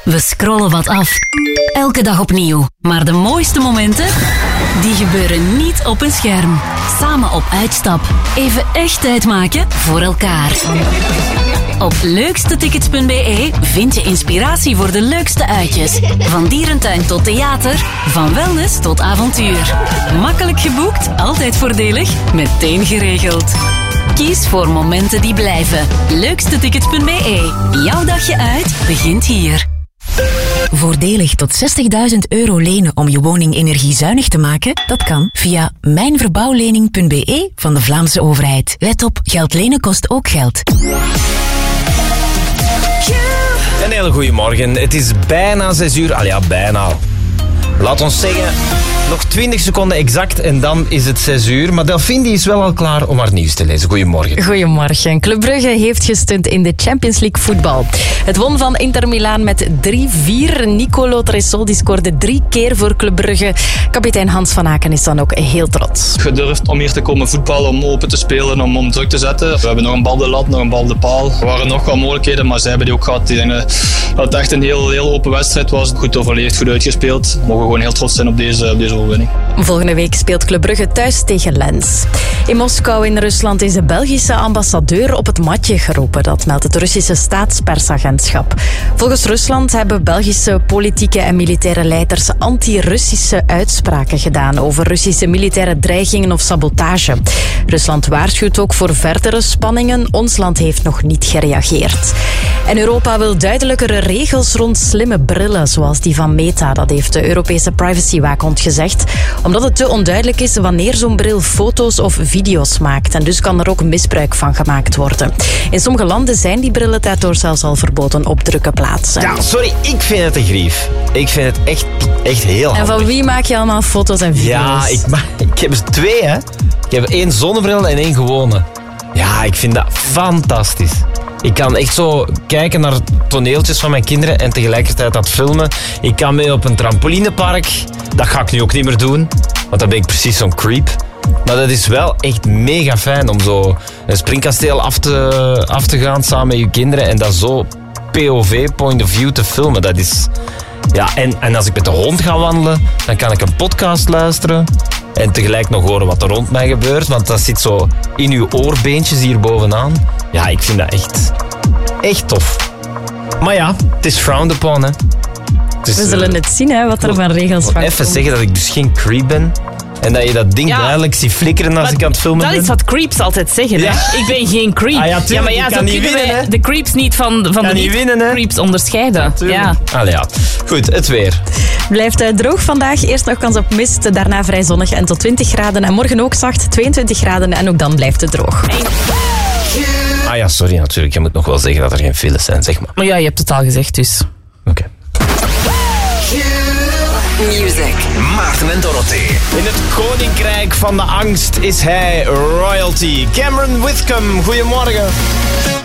We scrollen wat af. Elke dag opnieuw. Maar de mooiste momenten, die gebeuren niet op een scherm. Samen op uitstap. Even echt tijd maken voor elkaar. Op leukstetickets.be vind je inspiratie voor de leukste uitjes. Van dierentuin tot theater, van wellness tot avontuur. Makkelijk geboekt, altijd voordelig, meteen geregeld. Kies voor momenten die blijven. Leukstetickets.be. Jouw dagje uit begint hier. Voordelig tot €60.000 lenen om je woning energiezuinig te maken? Dat kan via mijnverbouwlening.be van de Vlaamse overheid. Let op, geld lenen kost ook geld. Een hele goede morgen. Het is bijna 6 uur. Ja, bijna. Laat ons zeggen, nog 20 seconden exact en dan is het 6 uur. Maar Delphine die is wel al klaar om haar nieuws te lezen. Goedemorgen. Goedemorgen. Club Brugge heeft gestunt in de Champions League voetbal. Het won van Inter Milaan met 3-4. Nicolo Tresol scoorde 3 keer voor Club Brugge. Kapitein Hans van Aken is dan ook heel trots. Gedurfd om hier te komen voetballen, om open te spelen, om druk te zetten. We hebben nog een bal op de lat, nog een bal op de paal. Er waren nog wat mogelijkheden, maar zij hebben die ook gehad. Ik denk dat het echt een heel open wedstrijd was. Goed overleefd, goed uitgespeeld. We mogen gewoon heel trots zijn op deze overwinning. Volgende week speelt Club Brugge thuis tegen Lens. In Moskou in Rusland is de Belgische ambassadeur op het matje geroepen. Dat meldt het Russische staatspersagentschap. Volgens Rusland hebben Belgische politieke en militaire leiders anti-Russische uitspraken gedaan over Russische militaire dreigingen of sabotage. Rusland waarschuwt ook voor verdere spanningen. Ons land heeft nog niet gereageerd. En Europa wil duidelijkere regels rond slimme brillen, zoals die van Meta. Dat heeft de Europese privacywaakhond gezegd. Omdat het te onduidelijk is wanneer zo'n bril foto's of video's maakt. En dus kan er ook misbruik van gemaakt worden. In sommige landen zijn die brillen daardoor zelfs al verboden op drukke plaatsen. Ja, sorry, ik vind het een grief. Ik vind het echt heel handig. En van wie maak je allemaal foto's en video's? Ja, ik heb er 2, hè. Ik heb 1 zonnebril en 1 gewone. Ja, ik vind dat fantastisch. Ik kan echt zo kijken naar toneeltjes van mijn kinderen en tegelijkertijd dat filmen. Ik kan mee op een trampolinepark. Dat ga ik nu ook niet meer doen, want dan ben ik precies zo'n creep. Maar dat is wel echt mega fijn om zo een springkasteel af te gaan samen met je kinderen en dat zo POV, point of view, te filmen. Dat is... Ja, en als ik met de hond ga wandelen, dan kan ik een podcast luisteren en tegelijk nog horen wat er rond mij gebeurt, want dat zit zo in uw oorbeentjes hier bovenaan. Ja, ik vind dat echt tof. Maar ja, het is frowned upon, hè. We zullen het zien, hè, wat er van regels van even komen. Zeggen dat ik dus geen creep ben. En dat je dat ding duidelijk ziet flikkeren als ik aan het filmen ben. Dat is wat creeps altijd zeggen. Ja. Hè? Ik ben geen creep. Ah, ja, tuurlijk, maar ja, zo kan niet kunnen winnen, wij de creeps niet van de niet-creeps onderscheiden. Ja. Allee, ja. Goed, het weer. Blijft droog vandaag. Eerst nog kans op mist, daarna vrij zonnig en tot 20 graden. En morgen ook zacht, 22 graden en ook dan blijft het droog. Ah ja, sorry natuurlijk. Je moet nog wel zeggen dat er geen files zijn, zeg maar. Maar ja, je hebt het al gezegd, dus. Oké. Music. Maarten en Dorothee. In het koninkrijk van de angst is hij royalty. Cameron Whitcomb, goedemorgen.